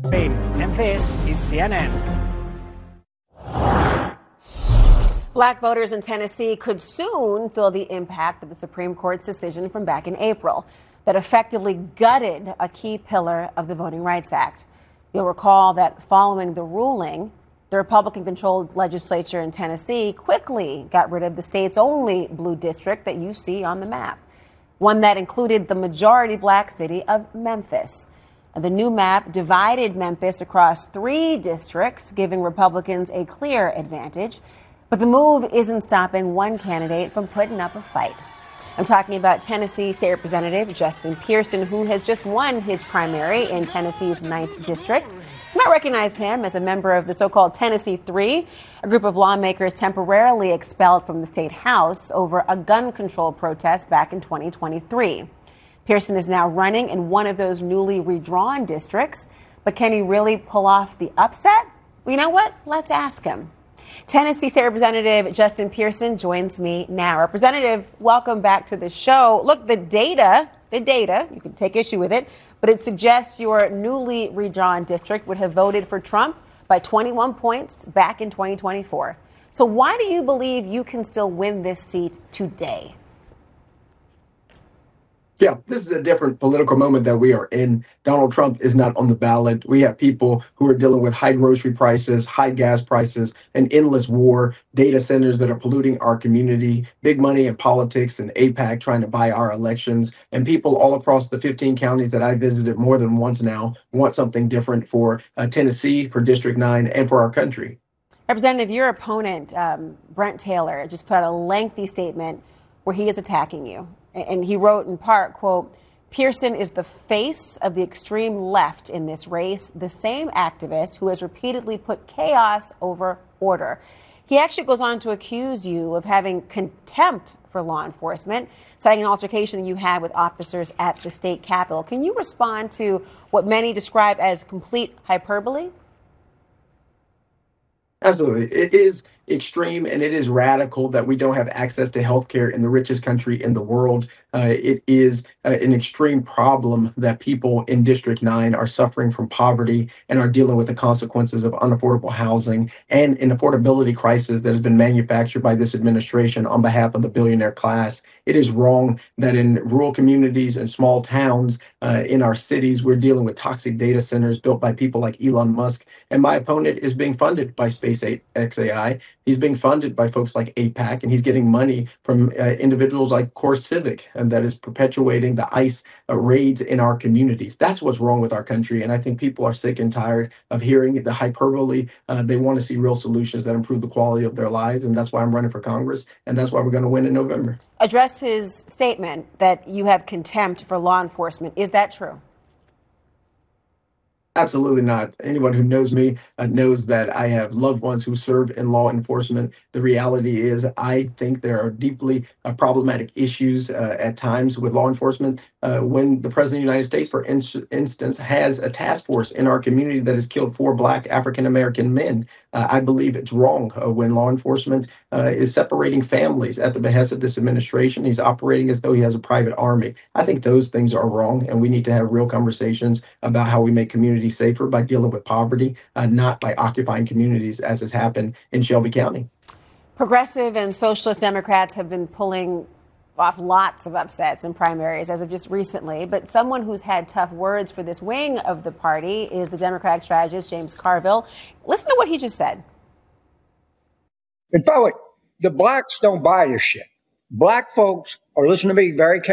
And this is CNN. Black voters in Tennessee could soon feel the impact of the Supreme Court's decision from back in April that effectively gutted a key pillar of the Voting Rights Act. You'll recall that following the ruling, the Republican-controlled legislature in Tennessee quickly got rid of the state's only blue district that you see on the map, one that included the majority black city of Memphis. The new map divided Memphis across 3 districts, giving Republicans a clear advantage. But the move isn't stopping one candidate from putting up a fight. I'm talking about Tennessee State Representative Justin Pearson, who has just won his primary in Tennessee's 9th district. You might recognize him as a member of the so-called Tennessee Three, a group of lawmakers temporarily expelled from the state house over a gun control protest back in 2023. Pearson is now running in one of those newly redrawn districts. But can he really pull off the upset? Well, you know what? Let's ask him. Tennessee State Representative Justin Pearson joins me now. Representative, welcome back to the show. Look, the data, you can take issue with it, but it suggests your newly redrawn district would have voted for Trump by 21 points back in 2024. So why do you believe you can still win this seat today? Yeah, this is a different political moment that we are in. Donald Trump is not on the ballot. We have people who are dealing with high grocery prices, high gas prices, an endless war, data centers that are polluting our community, big money in politics and AIPAC trying to buy our elections, and people all across the 15 counties that I visited more than once now want something different for Tennessee, for District 9, and for our country. Representative, your opponent, Brent Taylor, just put out a lengthy statement where he is attacking you. And he wrote in part, quote, Pearson is the face of the extreme left in this race, the same activist who has repeatedly put chaos over order. He actually goes on to accuse you of having contempt for law enforcement, citing an altercation you had with officers at the state capitol. Can you respond to what many describe as complete hyperbole? Absolutely. It is extreme and it is radical that we don't have access to health care in the richest country in the world. It is an extreme problem that people in District 9 are suffering from poverty and are dealing with the consequences of unaffordable housing and an affordability crisis that has been manufactured by this administration on behalf of the billionaire class. It is wrong that in rural communities and small towns in our cities, we're dealing with toxic data centers built by people like Elon Musk. And my opponent is being funded by SpaceXAI. He's being funded by folks like AIPAC, and he's getting money from individuals like CoreCivic, and that is perpetuating the ICE raids in our communities. That's what's wrong with our country, and I think people are sick and tired of hearing the hyperbole. They want to see real solutions that improve the quality of their lives, and that's why I'm running for Congress, and that's why we're going to win in November. Address his statement that you have contempt for law enforcement. Is that true? Absolutely not. Anyone who knows me knows that I have loved ones who serve in law enforcement. The reality is, I think there are deeply problematic issues at times with law enforcement. When the President of the United States, for instance, has a task force in our community that has killed 4 Black African-American men, I believe it's wrong when law enforcement is separating families at the behest of this administration. He's operating as though he has a private army. I think those things are wrong, and we need to have real conversations about how we make communities safer by dealing with poverty, not by occupying communities, as has happened in Shelby County. Progressive and socialist Democrats have been pulling off lots of upsets in primaries as of just recently. But someone who's had tough words for this wing of the party is the Democratic strategist, James Carville. Listen to what he just said. In public, the blacks don't buy this shit. Black folks are listening to me very carefully.